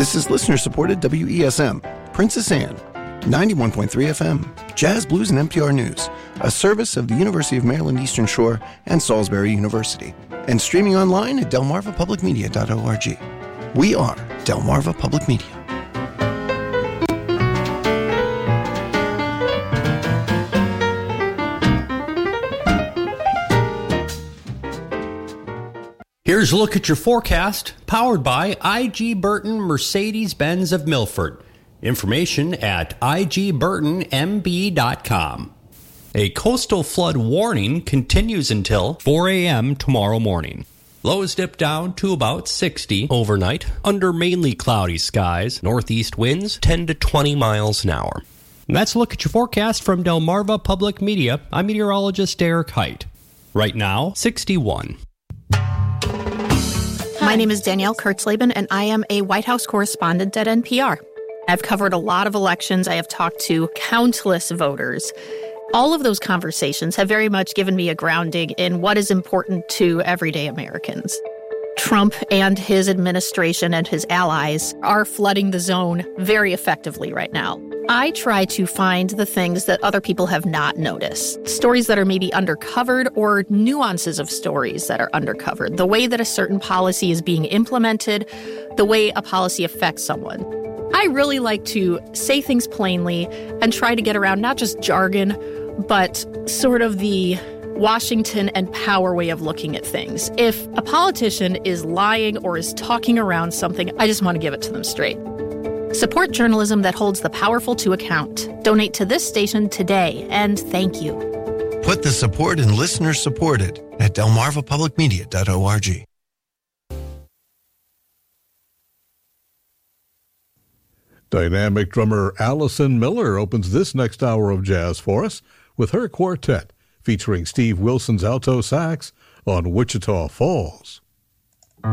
This is listener-supported WESM, Princess Anne, 91.3 FM, Jazz, Blues, and NPR News, a service of the University of Maryland Eastern Shore and Salisbury University, and streaming online at delmarvapublicmedia.org. We are Delmarva Public Media. Here's a look at your forecast, powered by IG Burton Mercedes-Benz of Milford. Information at igburtonmb.com. A coastal flood warning continues until 4 a.m. tomorrow morning. Lows dip down to about 60 overnight under mainly cloudy skies. Northeast winds 10 to 20 miles an hour. And that's a look at your forecast from Delmarva Public Media. I'm meteorologist Derek Height. Right now, 61. My name is Danielle Kurtzleben, and I am a White House correspondent at NPR. I've covered a lot of elections. I have talked to countless voters. All of those conversations have very much given me a grounding in what is important to everyday Americans. Trump and his administration and his allies are flooding the zone very effectively right now. I try to find the things that other people have not noticed, stories that are maybe undercovered or nuances of stories that are undercovered, the way that a certain policy is being implemented, the way a policy affects someone. I really like to say things plainly and try to get around not just jargon, but sort of the Washington and power way of looking at things. If a politician is lying or is talking around something, I just want to give it to them straight. Support journalism that holds the powerful to account. Donate to this station today, and thank you. Put the support in listeners supported at delmarvapublicmedia.org. Dynamic drummer Allison Miller opens this next hour of jazz for us with her quartet, featuring Steve Wilson's alto sax on Wichita Falls.